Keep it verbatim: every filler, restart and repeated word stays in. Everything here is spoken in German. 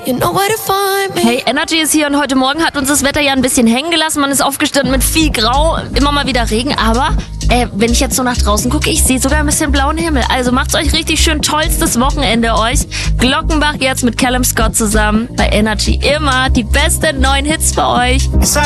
You know where to find me. Hey, Energy ist hier und heute Morgen hat uns das Wetter ja ein bisschen hängen gelassen. Man ist aufgestanden mit viel Grau, immer mal wieder Regen, aber äh, wenn ich jetzt so nach draußen gucke, ich sehe sogar ein bisschen blauen Himmel. Also macht's euch richtig schön, tollstes Wochenende euch. Glockenbach jetzt mit Callum Scott zusammen bei Energy. Immer die besten neuen Hits für euch.